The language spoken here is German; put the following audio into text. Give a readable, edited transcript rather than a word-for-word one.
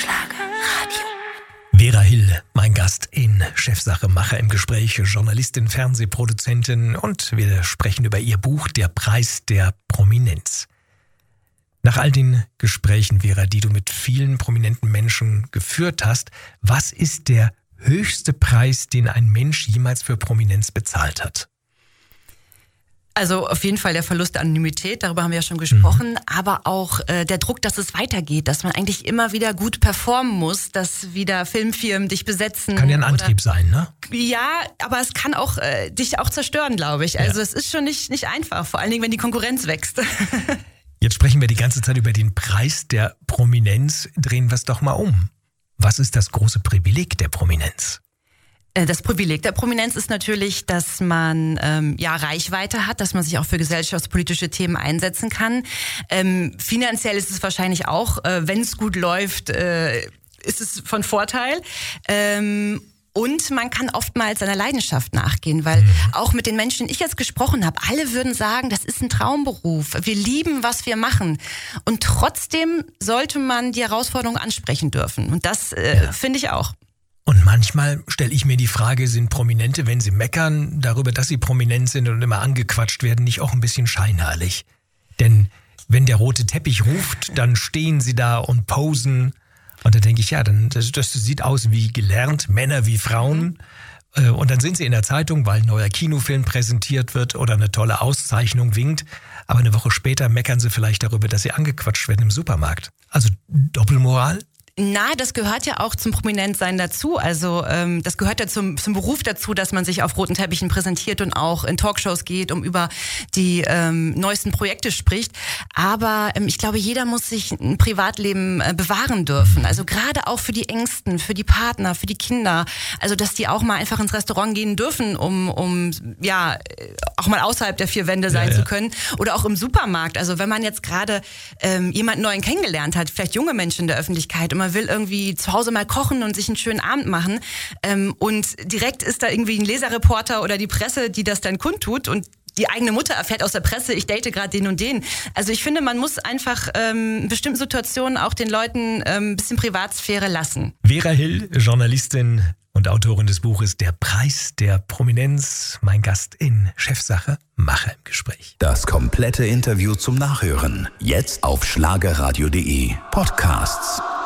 Schlagerradio. Vera Hill, mein Gast in Chefsache Macher im Gespräch, Journalistin, Fernsehproduzentin, und wir sprechen über ihr Buch Der Preis der Prominenz. Nach all den Gesprächen, Vera, die du mit vielen prominenten Menschen geführt hast, was ist der höchste Preis, den ein Mensch jemals für Prominenz bezahlt hat? Also auf jeden Fall der Verlust der Anonymität, darüber haben wir ja schon gesprochen, aber auch der Druck, dass es weitergeht, dass man eigentlich immer wieder gut performen muss, dass wieder Filmfirmen dich besetzen. Kann ja ein Antrieb sein, ne? Ja, aber es kann auch dich auch zerstören, glaube ich. Also es ist schon nicht einfach, vor allen Dingen, wenn die Konkurrenz wächst. Jetzt sprechen wir die ganze Zeit über den Preis der Prominenz. Drehen wir es doch mal um. Was ist das große Privileg der Prominenz? Das Privileg der Prominenz ist natürlich, dass man Reichweite hat, dass man sich auch für gesellschaftspolitische Themen einsetzen kann. Finanziell ist es wahrscheinlich auch, wenn es gut läuft, ist es von Vorteil. Und man kann oftmals seiner Leidenschaft nachgehen, weil auch mit den Menschen, die ich jetzt gesprochen habe, alle würden sagen, das ist ein Traumberuf. Wir lieben, was wir machen. Und trotzdem sollte man die Herausforderungen ansprechen dürfen. Und das finde ich auch. Und manchmal stelle ich mir die Frage, sind Prominente, wenn sie meckern darüber, dass sie prominent sind und immer angequatscht werden, nicht auch ein bisschen scheinheilig? Denn wenn der rote Teppich ruft, dann stehen sie da und posen. Und da denke ich, ja, das sieht aus wie gelernt, Männer wie Frauen. Und dann sind sie in der Zeitung, weil ein neuer Kinofilm präsentiert wird oder eine tolle Auszeichnung winkt. Aber eine Woche später meckern sie vielleicht darüber, dass sie angequatscht werden im Supermarkt. Also Doppelmoral? Na, das gehört ja auch zum Prominentsein dazu. Also das gehört ja zum Beruf dazu, dass man sich auf roten Teppichen präsentiert und auch in Talkshows geht, um über die neuesten Projekte spricht. Aber ich glaube, jeder muss sich ein Privatleben bewahren dürfen. Also gerade auch für die Ängsten, für die Partner, für die Kinder. Also dass die auch mal einfach ins Restaurant gehen dürfen, um auch mal außerhalb der vier Wände sein zu können. Oder auch im Supermarkt. Also wenn man jetzt gerade jemanden Neuen kennengelernt hat, vielleicht junge Menschen in der Öffentlichkeit, und man will irgendwie zu Hause mal kochen und sich einen schönen Abend machen, und direkt ist da irgendwie ein Leserreporter oder die Presse, die das dann kundtut, und die eigene Mutter erfährt aus der Presse, ich date gerade den und den. Also ich finde, man muss einfach in bestimmten Situationen auch den Leuten ein bisschen Privatsphäre lassen. Vera Hill, Journalistin und Autorin des Buches Der Preis der Prominenz, mein Gast in Chefsache Macher im Gespräch. Das komplette Interview zum Nachhören jetzt auf schlagerradio.de Podcasts.